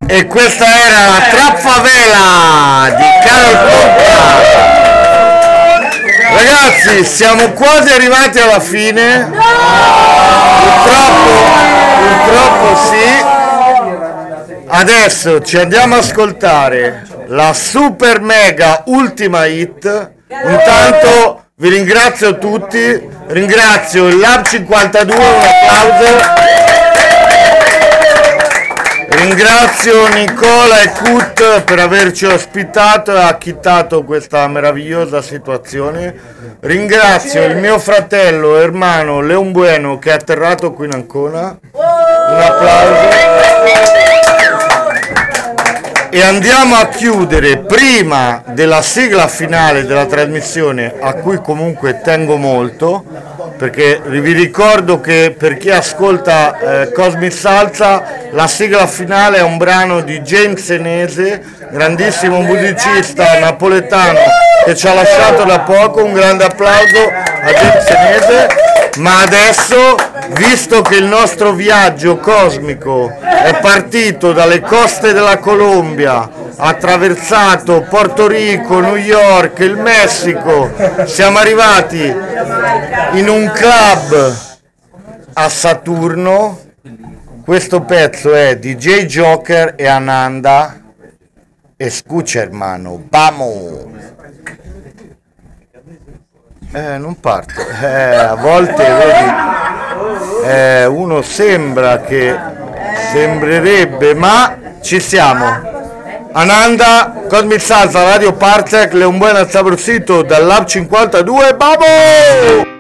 E questa era Trap Favela di Carol Conca. Ragazzi, siamo quasi arrivati alla fine. Purtroppo sì. Adesso ci andiamo ad ascoltare la super mega ultima hit. Intanto vi ringrazio tutti, ringrazio il Lab 52, un applauso. Ringrazio Nicola e Kut per averci ospitato e acchittato questa meravigliosa situazione. Ringrazio il mio fratello Ermano Leon Bueno che è atterrato qui in Ancona. Un applauso. E andiamo a chiudere prima della sigla finale della trasmissione, a cui comunque tengo molto, perché vi ricordo che per chi ascolta Cosmic Salsa la sigla finale è un brano di James Senese, grandissimo musicista napoletano che ci ha lasciato da poco. Un grande applauso a James Senese. Ma adesso, visto che il nostro viaggio cosmico è partito dalle coste della Colombia, ha attraversato Porto Rico, New York, il Messico, siamo arrivati in un club a Saturno. Questo pezzo è DJ Joker e Ananda. Escucha, hermano, vamos! Non parte, a volte vedi, uno sembrerebbe, ma ci siamo. Ananda, Cosmic Salsa, Radio Parsec, Leon Bueno al saprosito dal Lab 52, vamos!